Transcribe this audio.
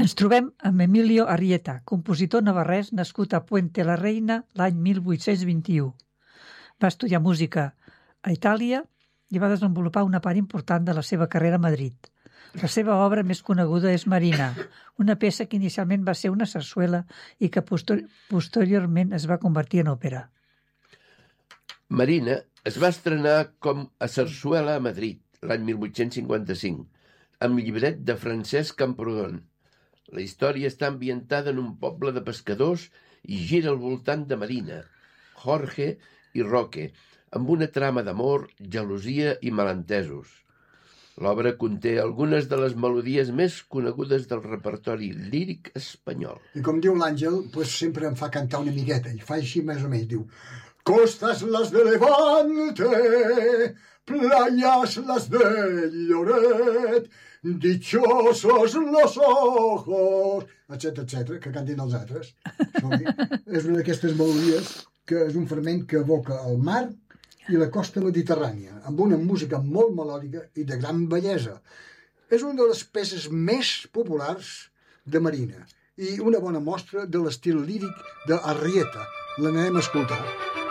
Ens trobem amb Emilio Arrieta, compositor navarrès nascut a Puente la Reina l'any 1821. Va estudiar música a Itàlia i va desenvolupar una part important de la seva carrera a Madrid. La seva obra més coneguda és Marina, una peça que inicialment va ser una sarsuela i que posteriorment es va convertir en òpera. Marina es va estrenar com a sarsuela a Madrid l'any 1855, amb llibret de Francesc Camprodon. La història està ambientada en un poble de pescadors i gira al voltant de Marina, Jorge i Roque, amb una trama d'amor, gelosia i malentesos. L'obra conté algunes de les melodies més conegudes del repertori líric espanyol. I com diu l'Àngel, sempre em fa cantar una miqueta, i fa així més o menys, diu: Costas las de Levante, playas las de Lloret, dichosos los ojos, etc, que cantin els altres. És una d'aquestes melodies que és un fragment que evoca el mar i la costa mediterrània, amb una música molt melòdica i de gran bellesa. És una de les peces més populars de Marina i una bona mostra de l'estil líric d'Arrieta. L'anarem a escoltar.